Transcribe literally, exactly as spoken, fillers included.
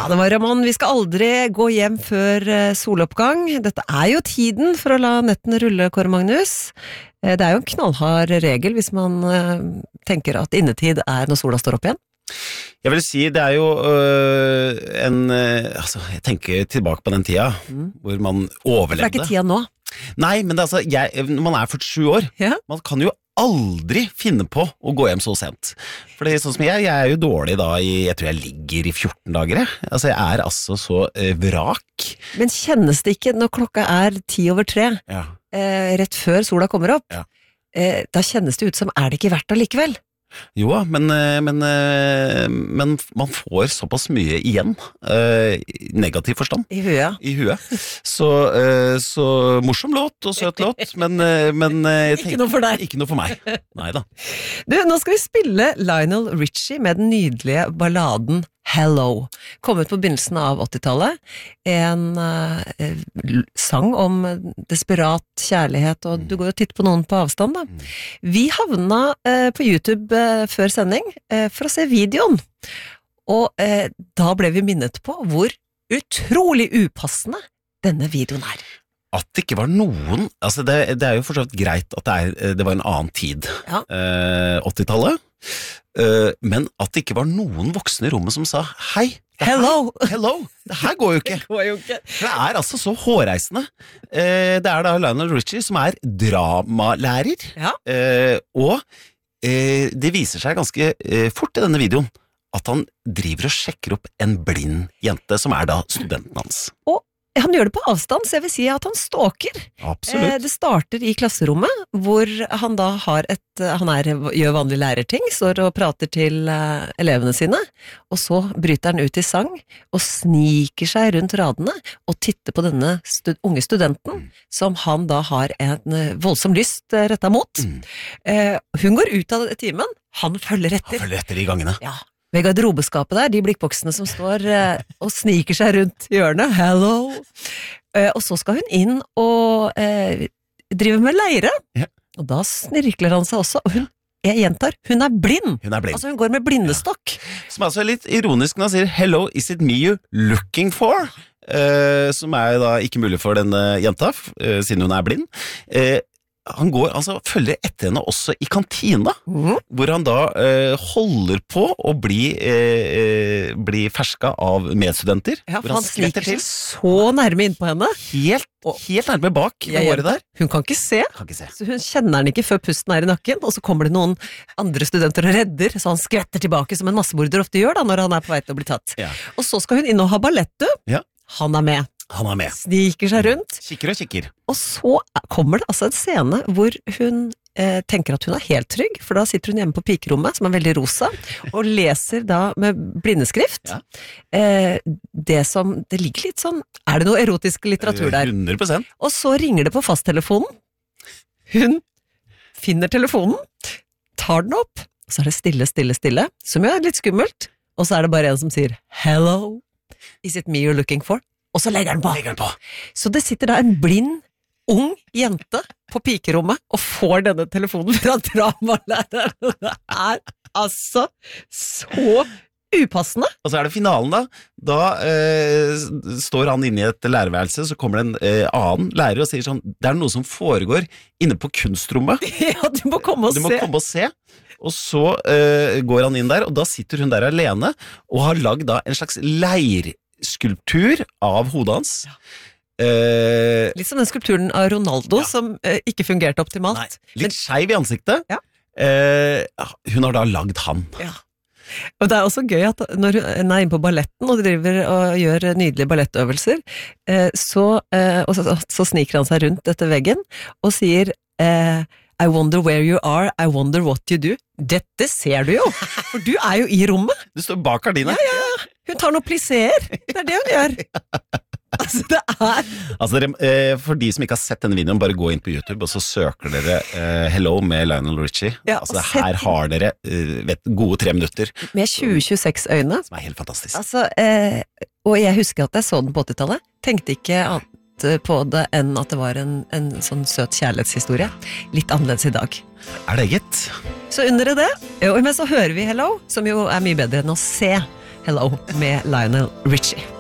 Ja, det var Ramón. Vi skal aldri gå hjem før eh, soloppgang. Dette er jo tiden for å la nettene rulle, Kåre Magnus. Eh, det er jo en knallhard regel hvis man eh, tenker at innetid er når sola står opp igjen. Jeg vil si, det er jo øh, en, øh, altså, jeg tenker tilbake på den tida, mm. hvor man overlevde. Det er ikke tida nå. Nei, men det, altså, jeg, når man er førtisju år, ja. Man kan jo aldri finne på å gå hjem så sent. Fordi sånn som jeg, jeg er jo dårlig da i, jeg tror jeg ligger i fjorten dager. Altså, jeg er altså så øh, vrak. Men kjennes det ikke når klokka er ti over tre, ja. eh, rett før sola kommer opp, ja. eh, da kjennes det ut som, er det ikke verdt det likevel? Jo, men, men, men man får såpass mye igjen, negativ forstand. I huet. I huet. Så, så morsom låt og søt låt, men, men ikke noe for deg. Ikke noe for meg. Neida. Du, nå skal vi spille Lionel Richie med den nydelige balladen Hello, kommet på begynnelsen av åttitallet, en uh, sang om desperat kjærlighet, og du går jo titt på noen på avstand da. Vi havna uh, på YouTube uh, før sending uh, for å se videoen, og uh, da ble vi minnet på hvor utrolig upassende denne videoen er. At det ikke var noen, altså det, det er jo for så vidt greit at det, er, det var en annen tid, ja. uh, åttitallet, Uh, men at det ikke var noen voksne i rommet som sa hei, det hello, her, hello, det her går jo ikke. Det går jo ikke. Det er altså så hårreisende. Uh, det er da Lionel Richie som er dramalærer, ja. uh, og uh, det viser seg ganske uh, fort i denne videoen at han driver og sjekker opp en blind jente som er da studenten hans. Og han gjør det på avstand, så jeg vil si at han stalker. Absolutt. Eh, det starter i klasserommet, hvor han da har et, han er, gjør vanlige lærerting, står og prater til eh, elevene sine, og så bryter han ut i sang, og sniker seg rundt radene, og titter på denne stud, unge studenten, mm. som han da har en voldsom lyst rettet mot. Mm. Eh, hun går ut av timen, han følger etter. Han følger etter i gangene. Ja. Ved garderobeskapet der, de blikkboksene som står eh, og sniker seg rundt hjørnet. Hello! Eh, og så skal hun inn og eh, drive med leire. Ja. Og da snirkler han seg også. Og hun, jeg gjentar, hun er blind. Hun er blind. Altså hun går med blindestokk. Ja. Som altså er litt ironisk når han sier hello, is it me you looking for? Eh, som er da ikke mulig for denne jenta, eh, siden hun er blind. Eh, Han går, altså følger etter henne også i kantina, mm. hvor han da eh, holder på å bli, eh, bli ferska av medstudenter. Ja, for han, han sniker seg så nærme inn på henne. Helt, helt nærme bak. Ja, der. Hun kan ikke, se, kan ikke se, så hun kjenner den ikke før pusten er i nakken, og så kommer det noen andre studenter og redder, så han skvetter tilbake som en massemorder ofte gjør da, når han er på vei til å bli tatt. Ja. Og så skal hun inn og ha ballett, ja. Han er med. Han er med. Sniker seg rundt. Kikker og kikker. Og så kommer det altså en scene hvor hun eh, tenker at hun er helt trygg, for da sitter hun hjemme på pikerommet, som er veldig rosa, og leser da med blindeskrift. Ja. Eh, det som, det ligger litt sånn, er det noe erotisk litteratur der? hundre prosent. Og så ringer det på fasttelefonen. Hun finner telefonen, tar den opp, så er det stille, stille, stille, som jo er litt skummelt, og så er det bare en som sier, hello, is it me you're looking for? Og så legger den på. Legger den på. Så det sitter da en blind, ung jente på pikerommet og får denne telefonen fra dramalæreren. Det er altså så upassende. Og så er det finalen da. Da eh, står han inne i et lærerværelse, så kommer det en eh, annen lærer og sier sånn, det er noe som foregår inne på kunstrommet. Ja, du må komme og du se. Du må komme og se. Og så eh, går han inn der, og da sitter hun der alene, og har lagd da en slags leir skulptur av hodet hans. Ja. Eh, litt som den skulpturen av Ronaldo, ja. Som eh, ikke fungerte optimalt. Nei, litt skeiv i ansiktet. Ja. Eh, hun har da lagd han. Ja. Og det er også gøy at når hun er inne på balletten og driver og gjør nydelige ballettøvelser, eh, så, eh, og så, så sniker han seg rundt etter veggen og sier eh, I wonder where you are, I wonder what you do. Dette ser du jo, for du er jo i rommet. Du står bak gardina. Ja, ja, ja. Hun tar noe plisseer. Det er det hun gjør. Altså, det er... Altså, for de som ikke har sett denne videoen, bare gå inn på YouTube, og så søker dere uh, Hello med Lionel Richie. Ja, altså, her set... har dere uh, vet, gode tre minutter. Med tjue til tjueseks øyne. Som er helt fantastisk. Altså, eh, og jeg husker at jeg så den på åttitallet. Tenkte ikke annet på det enn at det var en, en sånn søt kjærlighetshistorie. Litt annerledes i dag. Er det gitt? Så under det, og men så hører vi Hello, som jo er mye bedre enn å se Hello med Lionel Richie.